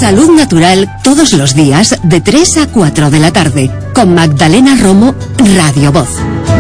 Salud Natural todos los días de 3 a 4 de la tarde con Magdalena Romo, Radio Voz.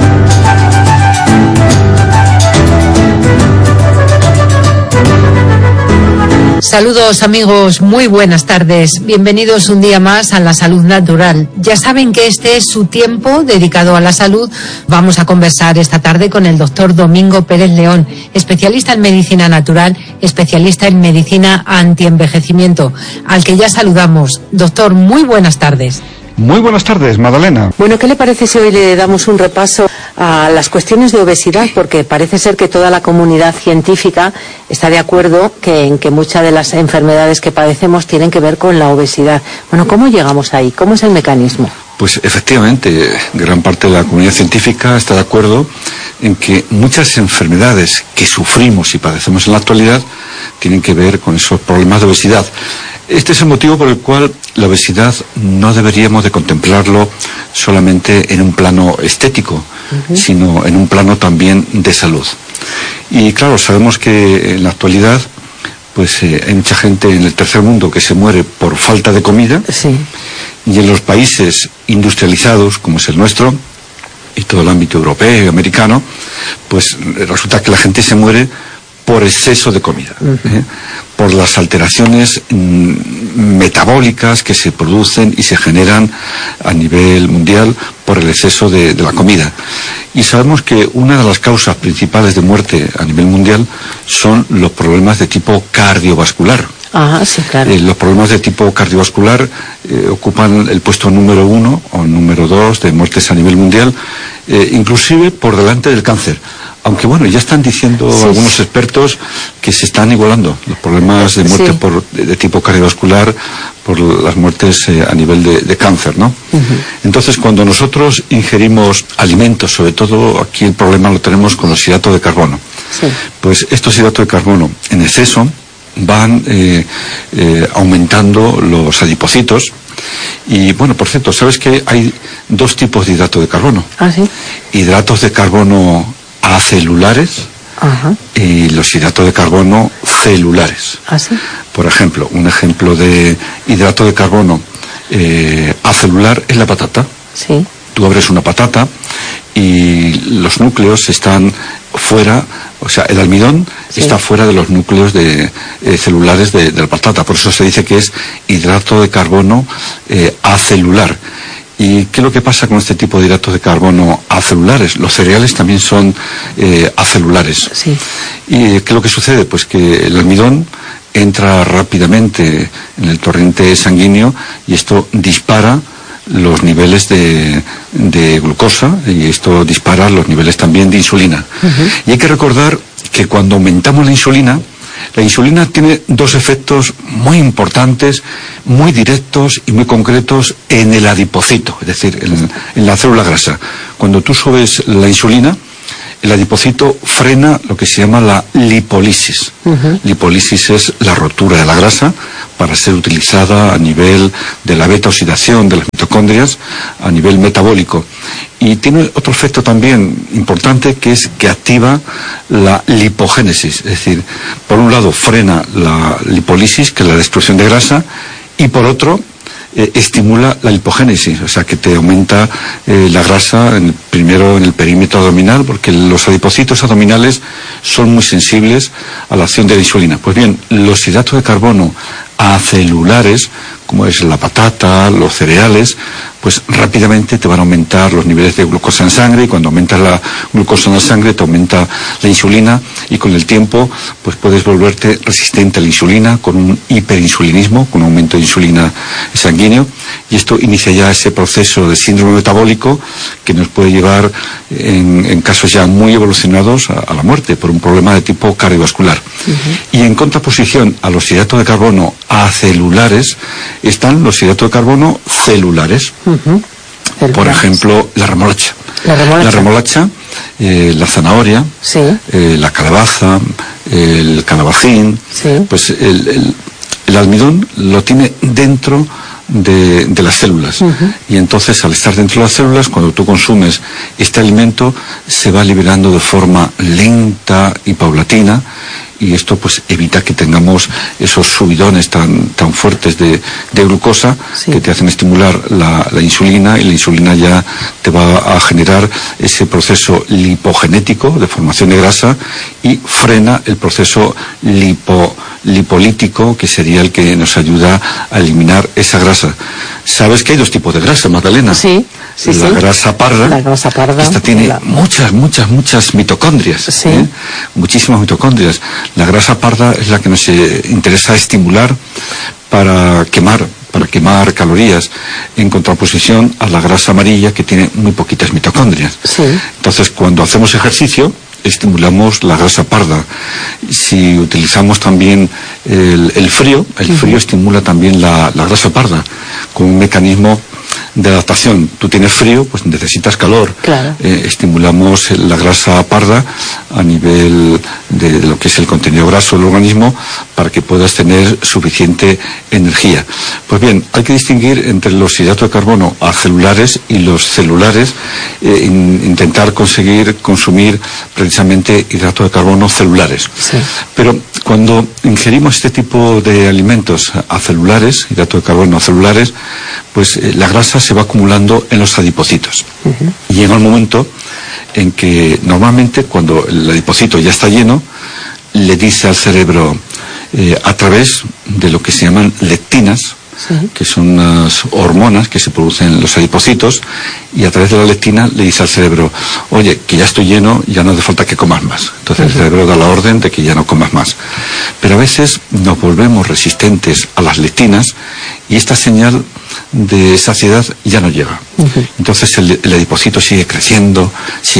Saludos amigos, muy buenas tardes. Bienvenidos un día más a La Salud Natural. Ya saben que este es su tiempo dedicado a la salud. Vamos a conversar esta tarde con el doctor Domingo Pérez León, especialista en medicina natural, especialista en medicina antienvejecimiento, al que ya saludamos. Doctor, muy buenas tardes. Muy buenas tardes, Magdalena. Bueno, ¿qué le parece si hoy le damos un repaso a las cuestiones de obesidad? Porque parece ser que toda la comunidad científica está de acuerdo en que muchas de las enfermedades que padecemos tienen que ver con la obesidad. Bueno, ¿cómo llegamos ahí? ¿Cómo es el mecanismo? Pues efectivamente, gran parte de la comunidad científica está de acuerdo en que muchas enfermedades que sufrimos y padecemos en la actualidad tienen que ver con esos problemas de obesidad. Este es el motivo por el cual la obesidad no deberíamos de contemplarlo solamente en un plano estético, sino en un plano también de salud. Y claro, sabemos que en la actualidad pues hay mucha gente en el tercer mundo que se muere por falta de comida. Sí. Y en los países industrializados, como es el nuestro, y todo el ámbito europeo y americano, pues resulta que la gente se muere por exceso de comida, por las alteraciones metabólicas que se producen y se generan a nivel mundial por el exceso de la comida. Y sabemos que una de las causas principales de muerte a nivel mundial son los problemas de tipo cardiovascular. Ah, sí, claro. Los problemas de tipo cardiovascular ocupan el puesto número 1 o número 2 de muertes a nivel mundial, inclusive por delante del cáncer. Aunque bueno, ya están diciendo algunos expertos que se están igualando los problemas de muerte de tipo cardiovascular por las muertes a nivel de cáncer, ¿no? Entonces, cuando nosotros ingerimos alimentos, sobre todo aquí el problema lo tenemos con los hidratos de carbono, pues estos hidratos de carbono en exceso van aumentando los adipocitos. Y bueno, por cierto, ¿sabes que hay dos tipos de hidratos de carbono? Ah, sí. Hidratos de carbono acelulares y los hidratos de carbono celulares. ¿Ah, sí? Por ejemplo, un ejemplo de hidrato de carbono acelular es la patata. Sí. Tú abres una patata y los núcleos están fuera, o sea, el almidón está fuera de los núcleos celulares de la patata. Por eso se dice que es hidrato de carbono acelular. ¿Y qué es lo que pasa con este tipo de hidratos de carbono acelulares? Los cereales también son acelulares. Sí. ¿Y qué es lo que sucede? Pues que el almidón entra rápidamente en el torrente sanguíneo y esto dispara los niveles de glucosa y esto dispara los niveles también de insulina. Y hay que recordar que cuando aumentamos la insulina tiene dos efectos muy importantes, muy directos y muy concretos en el adipocito, es decir, en la célula grasa. Cuando tú subes la insulina, el adipocito frena lo que se llama la lipólisis. Lipólisis es la rotura de la grasa para ser utilizada a nivel de la beta-oxidación de las mitocondrias, a nivel metabólico. Y tiene otro efecto también importante, que es que activa la lipogénesis. Es decir, por un lado frena la lipólisis, que es la destrucción de grasa, y por otro estimula la lipogénesis, o sea que te aumenta la grasa primero en el perímetro abdominal, porque los adipocitos abdominales son muy sensibles a la acción de la insulina. Pues bien, los hidratos de carbono acelulares, como es la patata, los cereales, pues rápidamente te van a aumentar los niveles de glucosa en sangre, y cuando aumenta la glucosa en la sangre te aumenta la insulina, y con el tiempo pues puedes volverte resistente a la insulina con un hiperinsulinismo, con un aumento de insulina sanguíneo, y esto inicia ya ese proceso de síndrome metabólico que nos puede llevar en casos ya muy evolucionados a la muerte por un problema de tipo cardiovascular. Y en contraposición a los hidratos de carbono acelulares están los hidratos de carbono celulares. Por ejemplo, la remolacha. La remolacha, la zanahoria, la calabaza, el calabacín, pues el almidón lo tiene dentro de las células. Y entonces, al estar dentro de las células, cuando tú consumes este alimento, se va liberando de forma lenta y paulatina, y esto pues evita que tengamos esos subidones tan fuertes de glucosa, sí, que te hacen estimular la insulina, y la insulina ya te va a generar ese proceso lipogenético de formación de grasa y frena el proceso lipolítico, que sería el que nos ayuda a eliminar esa grasa. ¿Sabes que hay dos tipos de grasa, Magdalena? Sí. La grasa parda. La grasa parda. Esta tiene muchas mitocondrias. Sí. Muchísimas mitocondrias. La grasa parda es la que nos interesa estimular para quemar calorías, en contraposición a la grasa amarilla, que tiene muy poquitas mitocondrias. Sí. Entonces, cuando hacemos ejercicio, estimulamos la grasa parda. Si utilizamos también el frío estimula también la grasa parda, con un mecanismo de adaptación. Tú tienes frío, pues necesitas calor. Claro. Estimulamos la grasa parda a nivel de lo que es el contenido graso del organismo, para que puedas tener suficiente energía. Pues bien, hay que distinguir entre los hidratos de carbono acelulares y los celulares, intentar conseguir consumir precisamente hidratos de carbono celulares. Sí. Pero cuando ingerimos este tipo de alimentos acelulares, hidratos de carbono acelulares, pues la grasa se va acumulando en los adipocitos. Uh-huh. Y llega un momento en que normalmente, cuando el adipocito ya está lleno, le dice al cerebro, a través de lo que se llaman lectinas, sí, que son unas hormonas que se producen en los adipocitos, y a través de la lectina le dice al cerebro, oye, que ya estoy lleno, ya no hace falta que comas más. Entonces el cerebro da la orden de que ya no comas más. Pero a veces nos volvemos resistentes a las lectinas, y esta señal de saciedad ya no llega. Entonces el adipocito sigue creciendo,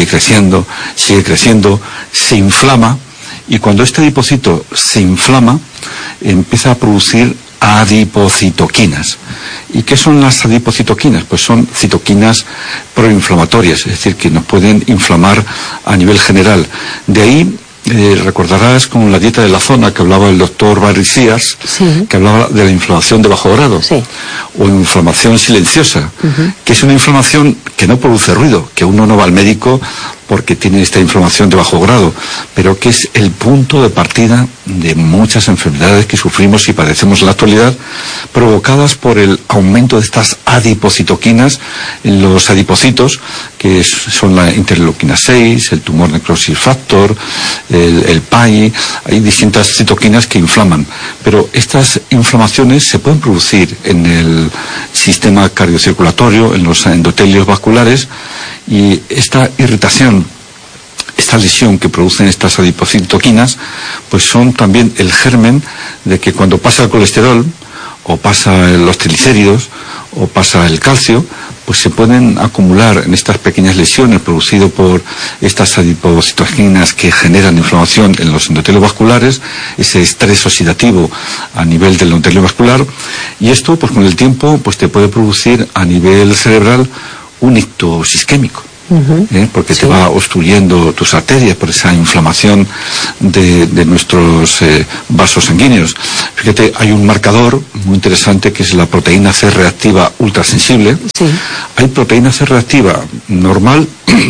se inflama, y cuando este adipocito se inflama, empieza a producir adipocitoquinas. ¿Y qué son las adipocitoquinas? Pues son citoquinas proinflamatorias, es decir, que nos pueden inflamar a nivel general. De ahí, recordarás con la dieta de la zona que hablaba el doctor Barry Sears, sí, que hablaba de la inflamación de bajo grado, sí, o inflamación silenciosa, que es una inflamación que no produce ruido, que uno no va al médico porque tiene esta inflamación de bajo grado, pero que es el punto de partida de muchas enfermedades que sufrimos y padecemos en la actualidad, provocadas por el aumento de estas adipocitoquinas en los adipocitos, que son la interleuquina 6, el tumor necrosis factor, el PAI. Hay distintas citoquinas que inflaman, pero estas inflamaciones se pueden producir en el sistema cardiocirculatorio, en los endotelios vasculares, y esta irritación, esta lesión que producen estas adipocitoquinas, pues son también el germen de que cuando pasa el colesterol, o pasa los triglicéridos, o pasa el calcio, pues se pueden acumular en estas pequeñas lesiones producidas por estas adipocitoquinas que generan inflamación en los endotelios vasculares, ese estrés oxidativo a nivel del endotelio vascular, y esto pues con el tiempo pues te puede producir a nivel cerebral un ictus isquémico. Porque sí, te va obstruyendo tus arterias por esa inflamación de nuestros vasos sanguíneos. Fíjate, hay un marcador muy interesante que es la proteína C reactiva ultrasensible. Sí. Hay proteína C reactiva normal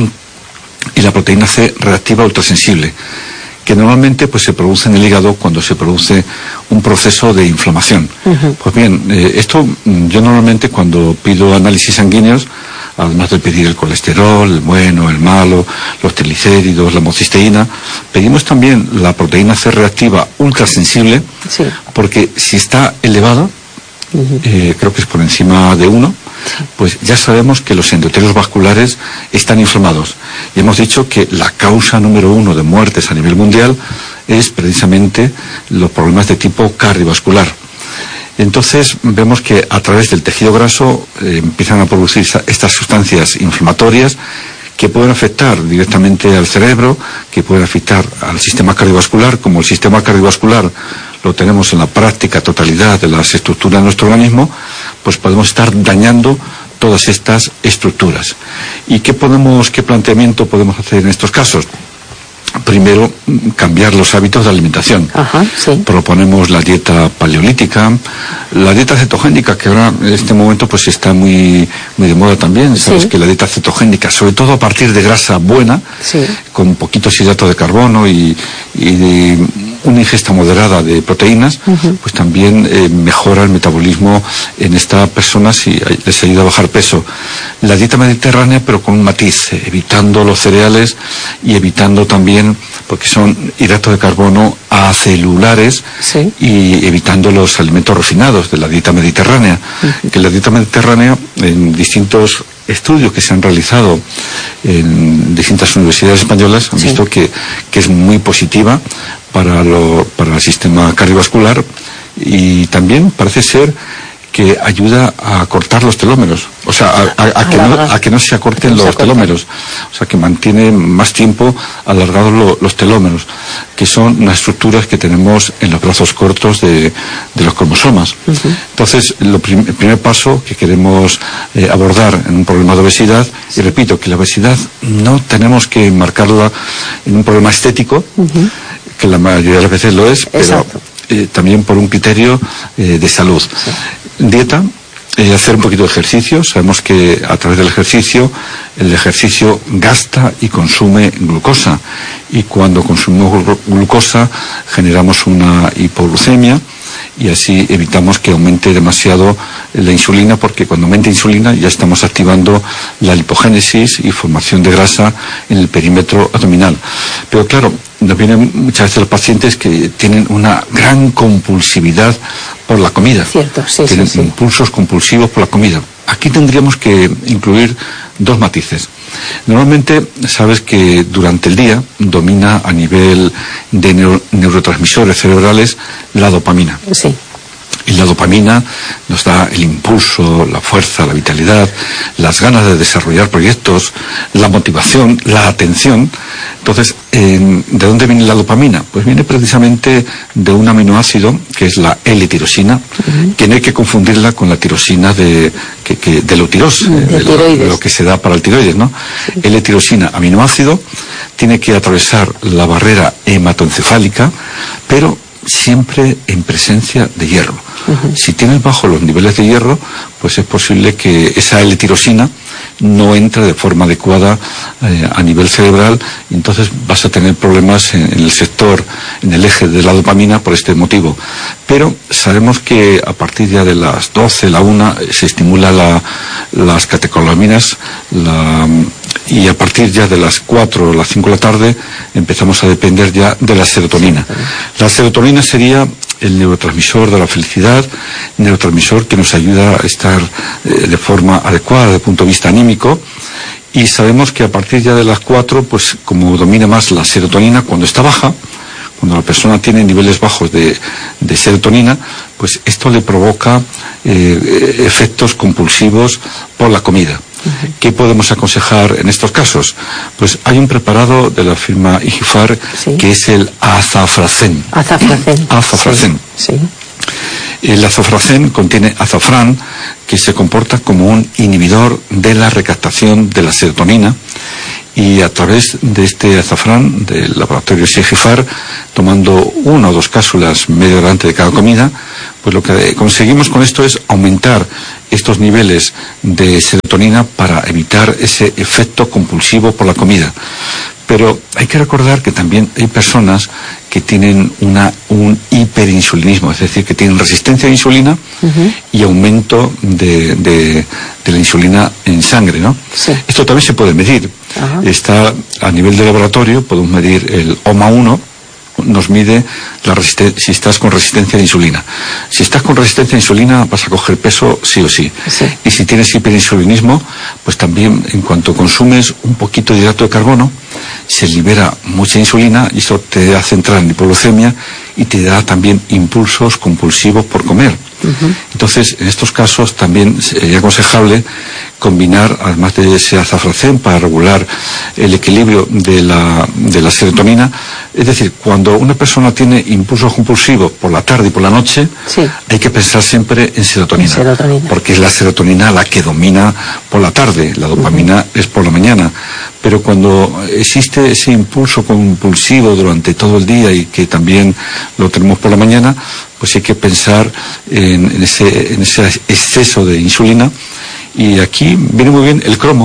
y la proteína C reactiva ultrasensible, que normalmente pues se produce en el hígado cuando se produce un proceso de inflamación. Pues bien, esto yo normalmente cuando pido análisis sanguíneos, además de pedir el colesterol, el bueno, el malo, los triglicéridos, la homocisteína, pedimos también la proteína C reactiva ultrasensible, sí, porque si está elevada, creo que es por encima de 1, pues ya sabemos que los endotelios vasculares están inflamados. Y hemos dicho que la causa número 1 de muertes a nivel mundial es precisamente los problemas de tipo cardiovascular. Entonces vemos que a través del tejido graso empiezan a producir estas sustancias inflamatorias que pueden afectar directamente al cerebro, que pueden afectar al sistema cardiovascular. Como el sistema cardiovascular lo tenemos en la práctica totalidad de las estructuras de nuestro organismo, pues podemos estar dañando todas estas estructuras. ¿Y qué planteamiento podemos hacer en estos casos? Primero, cambiar los hábitos de alimentación. Sí. Proponemos la dieta paleolítica, la dieta cetogénica, que ahora en este momento pues está muy de moda también. Sabes, sí, que la dieta cetogénica, sobre todo a partir de grasa buena, sí, con poquitos hidratos de carbono y una ingesta moderada de proteínas, pues también mejora el metabolismo en estas personas y les ayuda a bajar peso. La dieta mediterránea, pero con un matiz, evitando los cereales y evitando también, porque son hidratos de carbono acelulares, sí, y evitando los alimentos refinados de la dieta mediterránea. Que la dieta mediterránea, en distintos estudios que se han realizado en distintas universidades españolas, han visto que es muy positiva para el sistema cardiovascular, y también parece ser que ayuda a cortar los telómeros, o sea, a que no se acorten los telómeros, o sea, que mantiene más tiempo alargados los telómeros, que son unas estructuras que tenemos en los brazos cortos de los cromosomas. Entonces, el primer paso que queremos abordar en un problema de obesidad, y repito, que la obesidad no tenemos que marcarla en un problema estético, que la mayoría de las veces lo es, pero también por un criterio de salud. Dieta, hacer un poquito de ejercicio. Sabemos que a través del ejercicio, el ejercicio gasta y consume glucosa, y cuando consumimos glucosa generamos una hipoglucemia, y así evitamos que aumente demasiado la insulina, porque cuando aumenta insulina ya estamos activando la lipogénesis y formación de grasa en el perímetro abdominal. Pero claro, nos vienen muchas veces los pacientes que tienen una gran compulsividad por la comida. Cierto, tienen impulsos compulsivos por la comida. Aquí tendríamos que incluir dos matices. Normalmente sabes que durante el día domina a nivel de neurotransmisores cerebrales la dopamina. Sí. Y la dopamina nos da el impulso, la fuerza, la vitalidad, las ganas de desarrollar proyectos, la motivación, la atención. Entonces, ¿de dónde viene la dopamina? Pues viene precisamente de un aminoácido que es la L-tirosina, que no hay que confundirla con la tirosina del tiroides, lo que se da para el tiroides, ¿no? Sí. L-tirosina, aminoácido, tiene que atravesar la barrera hematoencefálica, pero siempre en presencia de hierro. Si tienes bajos los niveles de hierro, pues es posible que esa L-tirosina no entre de forma adecuada a nivel cerebral, y entonces vas a tener problemas en el sector, en el eje de la dopamina por este motivo. Pero sabemos que a partir ya de las 12, la 1, se estimula las catecolaminas, y a partir ya de las 4 o las 5 de la tarde empezamos a depender ya de la serotonina. La serotonina sería el neurotransmisor de la felicidad, neurotransmisor que nos ayuda a estar de forma adecuada desde el punto de vista anímico, y sabemos que a partir ya de las 4, pues como domina más la serotonina, cuando está baja, cuando la persona tiene niveles bajos de serotonina, pues esto le provoca efectos compulsivos por la comida. ¿Qué podemos aconsejar en estos casos? Pues hay un preparado de la firma Igifar, que es el azafracén. Azafracén. Sí. El azafracén contiene azafrán, que se comporta como un inhibidor de la recaptación de la serotonina, y a través de este azafrán del laboratorio Igifar, tomando 1 o 2 cápsulas media hora antes de cada comida, pues lo que conseguimos con esto es aumentar estos niveles de serotonina para evitar ese efecto compulsivo por la comida. Pero hay que recordar que también hay personas que tienen un hiperinsulinismo, es decir, que tienen resistencia a la insulina y aumento de la insulina en sangre, ¿no? Sí. Esto también se puede medir. Está a nivel de laboratorio, podemos medir el OMA1, nos mide si estás con resistencia a insulina. Si estás con resistencia a insulina vas a coger peso sí o sí. Y si tienes hiperinsulinismo, pues también en cuanto consumes un poquito de hidrato de carbono, se libera mucha insulina, y eso te hace entrar en hipoglucemia y te da también impulsos compulsivos por comer. Entonces, en estos casos también sería aconsejable combinar, además de ese azafracén, para regular el equilibrio de la serotonina. Es decir, cuando una persona tiene impulsos compulsivos por la tarde y por la noche, hay que pensar siempre en serotonina, porque es la serotonina la que domina por la tarde, la dopamina es por la mañana. Pero cuando existe ese impulso compulsivo durante todo el día, y que también lo tenemos por la mañana, pues hay que pensar en ese exceso de insulina. Y aquí viene muy bien el cromo.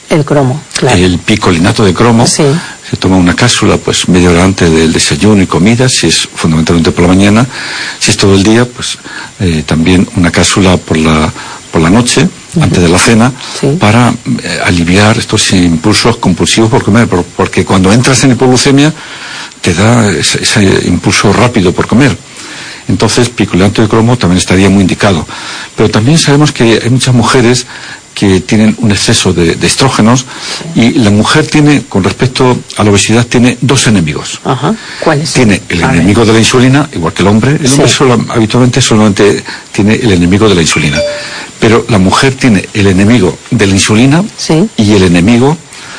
El cromo, claro. El picolinato de cromo. Sí. Se toma una cápsula pues media hora antes del desayuno y comida, si es fundamentalmente por la mañana. Si es todo el día, pues también una cápsula por la noche, antes de la cena, sí, para aliviar estos impulsos compulsivos por comer, porque cuando entras en hipoglucemia te da ese impulso rápido por comer. Entonces, picolinato de cromo también estaría muy indicado. Pero también sabemos que hay muchas mujeres que tienen un exceso de estrógenos, y la mujer tiene, con respecto a la obesidad, tiene dos enemigos. Ajá. ¿Cuáles? Tiene el enemigo de la insulina, igual que el hombre. El hombre habitualmente solamente tiene el enemigo de la insulina. Pero la mujer tiene el enemigo de la insulina, sí, y el enemigo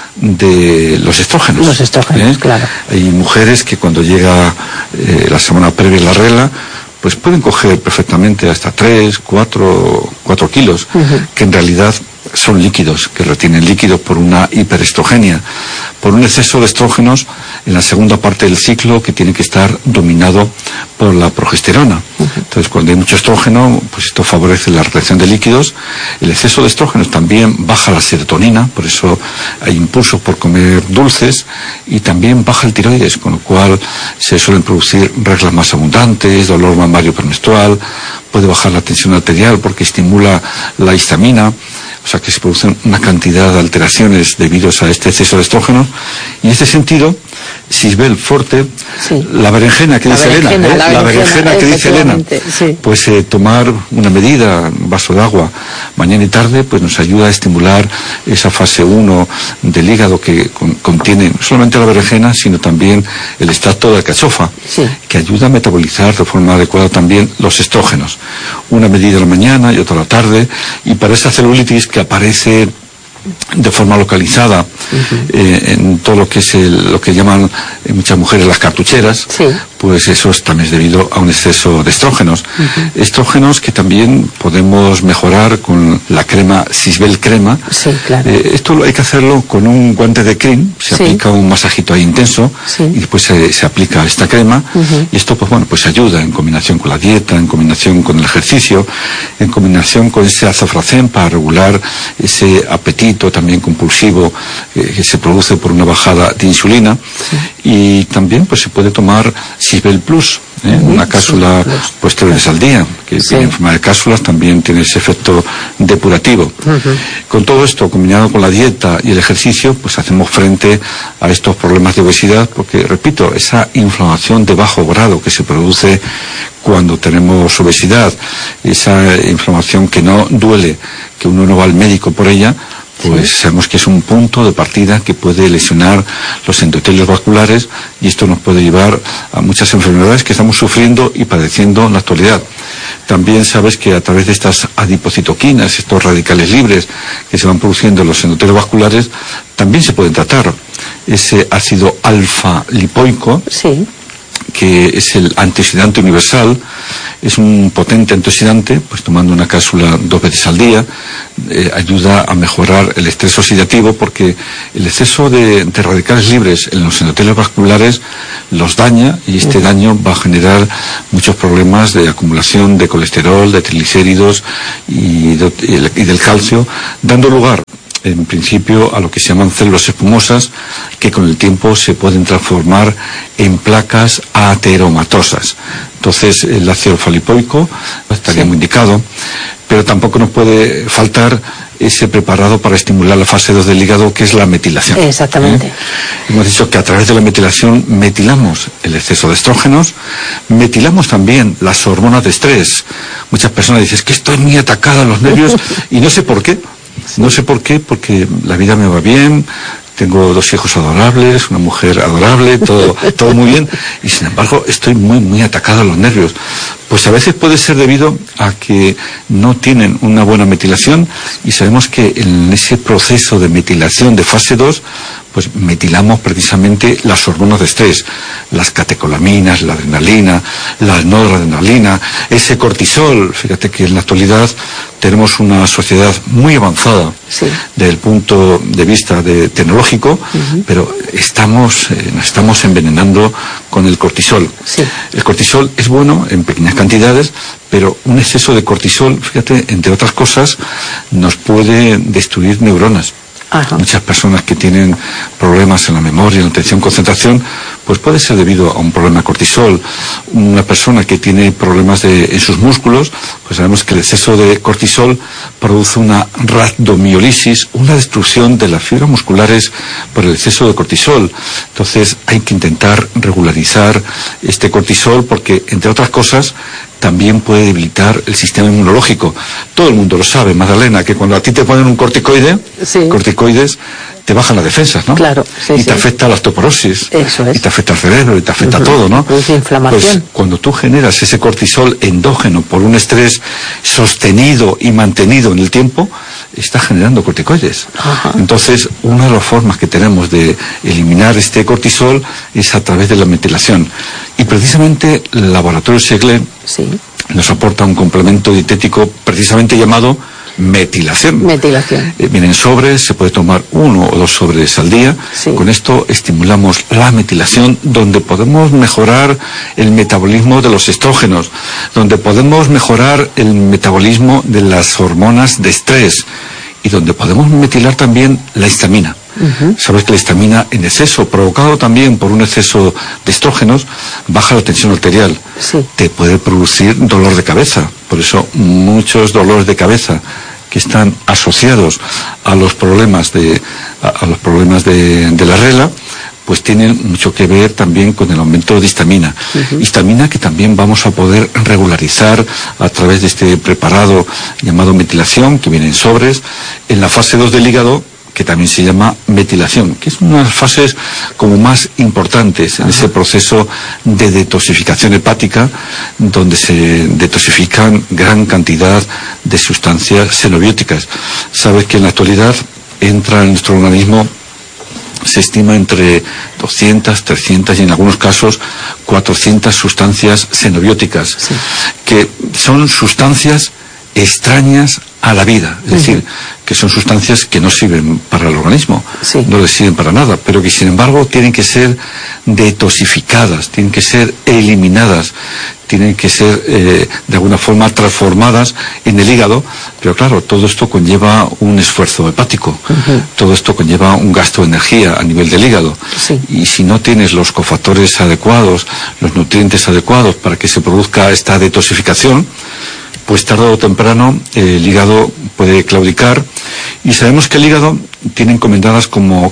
de los estrógenos. Los estrógenos, claro. Hay mujeres que cuando llega la semana previa a la regla, pues pueden coger perfectamente hasta 3, 4 kilos, que en realidad son líquidos, que retienen líquidos por una hiperestrogenia, por un exceso de estrógenos en la segunda parte del ciclo, que tiene que estar dominado por la progesterona. Entonces, cuando hay mucho estrógeno, pues esto favorece la retención de líquidos. El exceso de estrógenos también baja la serotonina, por eso hay impulsos por comer dulces, y también baja el tiroides, con lo cual se suelen producir reglas más abundantes, dolor mamario premenstrual, puede bajar la tensión arterial porque estimula la histamina. O sea que se producen una cantidad de alteraciones debidos a este exceso de estrógeno. Y en este sentido, Sisbel Forte, sí, la berenjena que dice Elena, la berenjena que dice Elena, sí, pues tomar una medida, un vaso de agua, mañana y tarde, pues nos ayuda a estimular esa fase 1 del hígado que contiene no solamente la berenjena, sino también el extracto de alcachofa, sí, que ayuda a metabolizar de forma adecuada también los estrógenos. Una medida a la mañana y otra a la tarde, y para esa celulitis que aparece de forma localizada en todo lo que es lo que llaman muchas mujeres las cartucheras, sí, pues eso también es debido a un exceso de estrógenos. Estrógenos que también podemos mejorar con la crema Sisbel Crema. Sí, claro. Esto hay que hacerlo con un guante de crin, se aplica un masajito ahí intenso, sí, y después se aplica esta crema, y esto pues bueno, pues ayuda en combinación con la dieta, en combinación con el ejercicio, en combinación con ese azofracén para regular ese apetito también compulsivo que se produce por una bajada de insulina, sí, y también pues se puede tomar Sisbel Plus, una cápsula pues 3 veces al día, que sí, en forma de cápsulas también tiene ese efecto depurativo. Con todo esto, combinado con la dieta y el ejercicio, pues hacemos frente a estos problemas de obesidad, porque, repito, esa inflamación de bajo grado que se produce cuando tenemos obesidad, esa inflamación que no duele, que uno no va al médico por ella, pues sabemos que es un punto de partida que puede lesionar los endotelios vasculares, y esto nos puede llevar a muchas enfermedades que estamos sufriendo y padeciendo en la actualidad. También sabes que a través de estas adipocitoquinas, estos radicales libres que se van produciendo en los endotelios vasculares, también se pueden tratar. Ese ácido alfa lipoico, sí, que es el antioxidante universal, es un potente antioxidante, pues tomando una cápsula 2 veces al día, ayuda a mejorar el estrés oxidativo, porque el exceso de radicales libres en los endotelios vasculares los daña, y este daño va a generar muchos problemas de acumulación de colesterol, de triglicéridos y del calcio, dando lugar en principio a lo que se llaman células espumosas, que con el tiempo se pueden transformar en placas ateromatosas. Entonces el ácido alfa-lipoico estaría muy indicado, pero tampoco nos puede faltar ese preparado para estimular la fase 2 del hígado, que es la metilación. Exactamente. Hemos dicho que a través de la metilación metilamos el exceso de estrógenos, metilamos también las hormonas de estrés. Muchas personas dicen, es que estoy muy atacada a los nervios y no sé por qué. No sé por qué, porque la vida me va bien, tengo 2 hijos adorables, una mujer adorable, todo muy bien, y sin embargo estoy muy atacado a los nervios. Pues a veces puede ser debido a que no tienen una buena metilación, y sabemos que en ese proceso de metilación de fase 2, pues metilamos precisamente las hormonas de estrés, las catecolaminas, la adrenalina, la noradrenalina, ese cortisol. Fíjate que en la actualidad tenemos una sociedad muy avanzada, sí, desde el punto de vista tecnológico, pero nos estamos envenenando con el cortisol. Sí. El cortisol es bueno en pequeñas cantidades, pero un exceso de cortisol, fíjate, entre otras cosas, nos puede destruir neuronas. Ajá. Muchas personas que tienen problemas en la memoria, en la atención, concentración, pues puede ser debido a un problema de cortisol. Una persona que tiene problemas en sus músculos, pues sabemos que el exceso de cortisol produce una rhabdomiólisis, una destrucción de las fibras musculares por el exceso de cortisol. Entonces hay que intentar regularizar este cortisol porque, entre otras cosas, también puede debilitar el sistema inmunológico. Todo el mundo lo sabe, Magdalena, que cuando a ti te ponen un corticoides, te bajan las defensas, ¿no? Claro, y te afecta la osteoporosis. Eso es. Y te afecta al cerebro, y te afecta todo, ¿no? Produce inflamación. Pues cuando tú generas ese cortisol endógeno por un estrés sostenido y mantenido en el tiempo, está generando corticoides. Ajá. Entonces, una de las formas que tenemos de eliminar este cortisol es a través de la metilación. Y precisamente el laboratorio Schlegel nos aporta un complemento dietético precisamente llamado metilación. Vienen sobres, se puede tomar 1 o 2 sobres al día. Sí. Con esto estimulamos la metilación, donde podemos mejorar el metabolismo de los estrógenos, donde podemos mejorar el metabolismo de las hormonas de estrés y donde podemos metilar también la histamina. Sabes que la histamina en exceso, provocado también por un exceso de estrógenos, baja la tensión arterial. Sí. Te puede producir dolor de cabeza. Por eso muchos dolores de cabeza que están asociados a los problemas de la regla, pues tienen mucho que ver también con el aumento de histamina. Histamina que también vamos a poder regularizar a través de este preparado llamado metilación, que viene en sobres, en la fase 2 del hígado, que también se llama metilación, que es una de las fases como más importantes en ese proceso de detoxificación hepática, donde se detoxifican gran cantidad de sustancias xenobióticas. Sabes que en la actualidad entra en nuestro organismo, se estima entre 200, 300 y en algunos casos 400 sustancias xenobióticas, que son sustancias extrañas a la vida, es decir, que son sustancias que no sirven para el organismo, no les sirven para nada, pero que sin embargo tienen que ser detoxificadas, tienen que ser eliminadas, tienen que ser de alguna forma transformadas en el hígado, pero claro, todo esto conlleva un esfuerzo hepático, todo esto conlleva un gasto de energía a nivel del hígado, y si no tienes los cofactores adecuados, los nutrientes adecuados para que se produzca esta detoxificación, pues tarde o temprano el hígado puede claudicar, y sabemos que el hígado tiene encomendadas como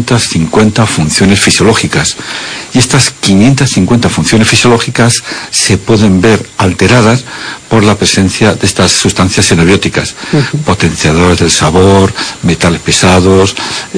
550 funciones fisiológicas, y estas 550 funciones fisiológicas se pueden ver alteradas por la presencia de estas sustancias xenobióticas, potenciadores del sabor, metales pesados,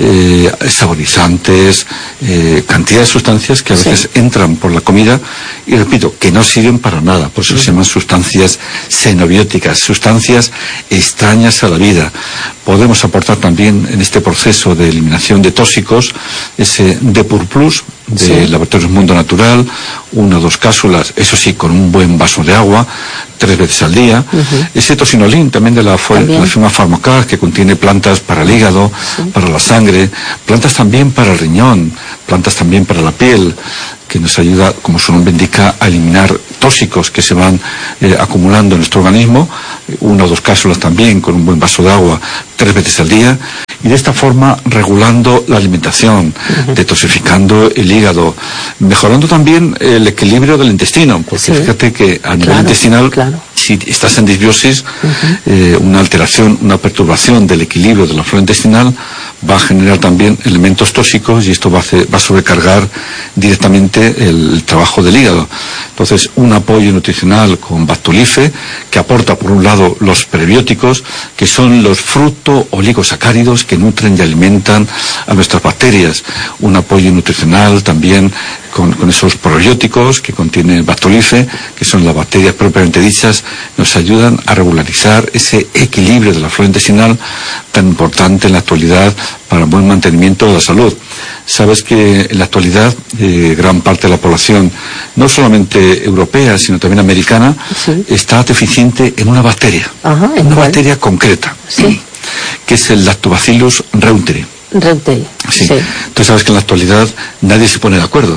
saborizantes, cantidad de sustancias que a veces entran por la comida y, repito, que no sirven para nada. Por eso se llaman sustancias xenobióticas, sustancias extrañas a la vida. Podemos aportar también en este proceso de eliminación de tóxicos ese Depur Plus de Laboratorios Mundo Natural, 1 o 2 cápsulas, eso sí, con un buen vaso de agua, 3 veces al día. Ese tosinolín también de la firma Pharmacar, que contiene plantas para el hígado, para la sangre, plantas también para el riñón, plantas también para la piel, que nos ayuda, como su nombre indica, a eliminar tóxicos que se van acumulando en nuestro organismo, 1 o 2 cápsulas también con un buen vaso de agua 3 veces al día, y de esta forma regulando la alimentación, detoxificando el hígado, mejorando también el equilibrio del intestino, porque fíjate que a nivel intestinal, si estás en disbiosis, una alteración, una perturbación del equilibrio de la flora intestinal va a generar también elementos tóxicos, y esto va a sobrecargar directamente el trabajo del hígado. Entonces, un apoyo nutricional con Bactolife, que aporta por un lado los prebióticos, que son los fructooligosacáridos que nutren y alimentan a nuestras bacterias. Un apoyo nutricional también con esos probióticos que contiene Bactolife, que son las bacterias propiamente dichas, nos ayudan a regularizar ese equilibrio de la flora intestinal tan importante en la actualidad para el buen mantenimiento de la salud. Sabes que en la actualidad gran parte de la población, no solamente europea, sino también americana, está deficiente en una bacteria, una bacteria concreta, que es el Lactobacillus reuteri. Sí. Tú sabes que en la actualidad nadie se pone de acuerdo.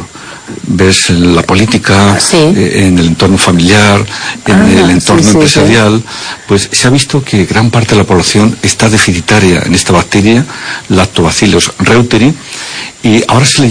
ves la política, en el entorno familiar, en el entorno empresarial, pues se ha visto que gran parte de la población está deficitaria en esta bacteria, Lactobacillus reuteri, y ahora se le